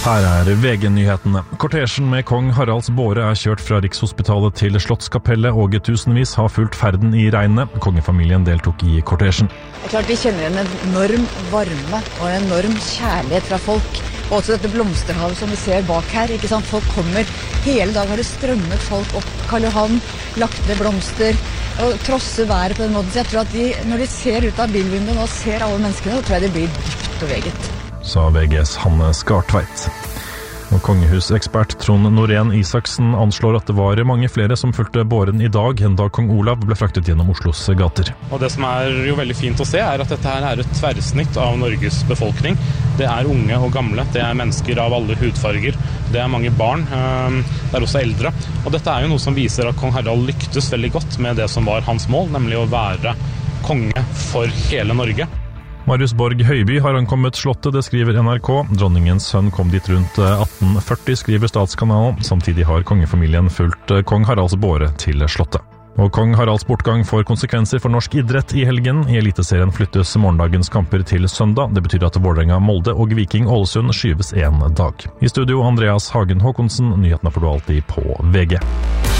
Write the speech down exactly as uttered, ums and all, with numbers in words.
Her er V G-nyhetene. Kortesjen med kong Haralds båre er kjørt fra Rikshospitalet til Slottskapellet, og tusenvis har fulgt ferden i regnet. Kongefamilien deltok i kortesjen. Det er klart vi kjenner en enorm varme og en enorm kjærlighet fra folk. Og også dette blomsterhavet som vi ser bak her, ikke sant? Folk kommer. Hele dag har det strømmet folk opp Karl Johan, lagt ned blomster og trosser været på den måten. Så jeg tror at de, når de ser ut av bilvinduet og ser alle menneskene, så tror jeg det blir dypt beveget. Sa V G's Hanne Skartveit. Og kongehusekspert Trond Norén Isaksen anslår at det var mange flere som fulgte båren i dag enn da kong Olav ble fraktet gjennom Oslos gater. Og det som er jo veldig fint å se er at dette her er et tverrsnitt av Norges befolkning. Det er unge og gamle, det er mennesker av alle hudfarger, det er mange barn, det er også eldre. Og dette er jo noe som viser at kong Harald lyktes veldig godt med det som var hans mål, nemlig å være konge for hele Norge. Marius Borg Høiby har ankommet slottet, det skriver N R K. Dronningens sønn kom dit rundt atten førti, skriver Statskanalen. Samtidig har kongefamilien fulgt kong Haralds båre til slottet. Og kong Haralds bortgang får konsekvenser for norsk idrett i helgen. I Eliteserien flyttes morgendagens kamper til søndag. Det betyr at Vålerenga, Molde og Viking Ålesund skyves en dag. I studio Andreas Hagen Håkonsen, nyhetene får du alltid på V G.